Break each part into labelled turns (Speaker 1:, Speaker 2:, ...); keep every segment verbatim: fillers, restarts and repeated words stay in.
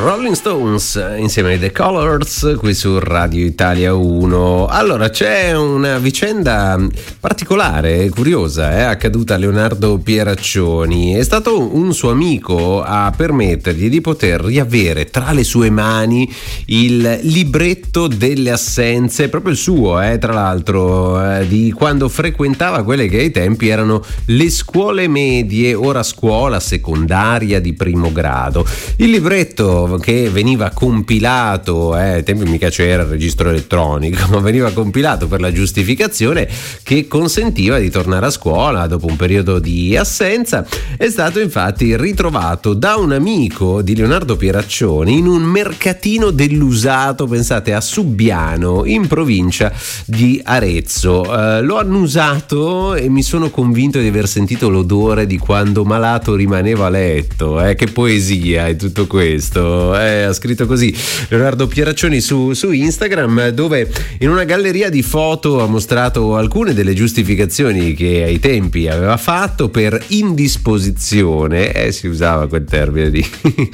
Speaker 1: Rolling Stones insieme ai The Colours qui su Radio Italia uno. Allora, c'è una vicenda particolare, curiosa, eh, accaduta a Leonardo Pieraccioni. È stato un suo amico a permettergli di poter riavere tra le sue mani il libretto delle assenze, proprio il suo, eh, tra l'altro, eh, di quando frequentava quelle che ai tempi erano le scuole medie, ora scuola secondaria di primo grado. Il libretto che veniva compilato, eh, ai tempi mica c'era il registro elettronico, ma veniva compilato per la giustificazione che consentiva di tornare a scuola dopo un periodo di assenza, è stato infatti ritrovato da un amico di Leonardo Pieraccioni in un mercatino dell'usato, pensate, a Subbiano, in provincia di Arezzo. Eh, l'ho annusato e mi sono convinto di aver sentito l'odore di quando malato rimaneva a letto. Eh, che poesia è tutto questo. Eh, ha scritto così Leonardo Pieraccioni su, su Instagram, dove in una galleria di foto ha mostrato alcune delle giustificazioni che ai tempi aveva fatto per indisposizione, eh, si usava quel termine di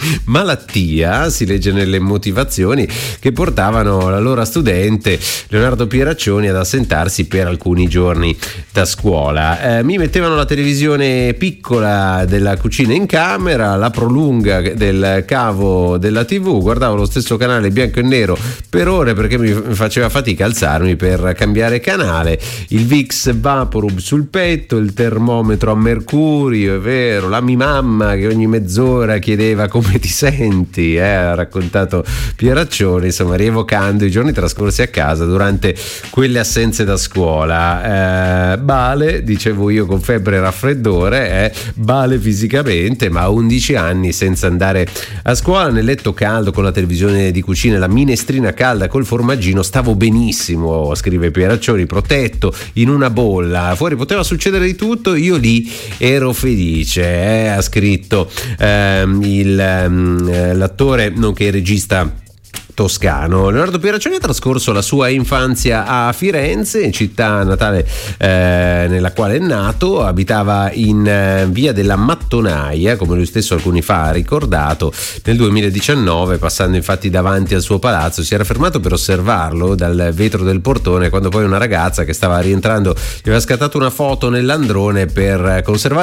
Speaker 1: malattia, si legge nelle motivazioni, che portavano l'allora studente Leonardo Pieraccioni ad assentarsi per alcuni giorni da scuola. Eh, mi mettevano la televisione piccola della cucina in camera, la prolunga del cavo della tivù, guardavo lo stesso canale bianco e nero per ore perché mi faceva fatica alzarmi per cambiare canale, il Vicks Vaporub sul petto, il termometro a mercurio, è vero, la mia mamma che ogni mezz'ora chiedeva come ti senti, eh, ha raccontato Pieraccioni, insomma, rievocando i giorni trascorsi a casa durante quelle assenze da scuola. Eh, Bale, dicevo io, con febbre e raffreddore, eh, Bale fisicamente, ma a undici anni senza andare a scuola, nel letto caldo con la televisione di cucina e la minestrina calda col formaggino, stavo benissimo, scrive Pieraccioni, protetto in una bolla, fuori poteva succedere di tutto, io lì ero felice, eh, ha scritto ehm, il, ehm, l'attore nonché regista toscano. Leonardo Pieraccioni ha trascorso la sua infanzia a Firenze, città natale eh, nella quale è nato. Abitava in eh, via della Mattonaia, come lui stesso alcuni fa ha ricordato. Nel duemiladiciannove, passando infatti davanti al suo palazzo, si era fermato per osservarlo dal vetro del portone, quando poi una ragazza che stava rientrando gli aveva scattato una foto nell'androne per conservare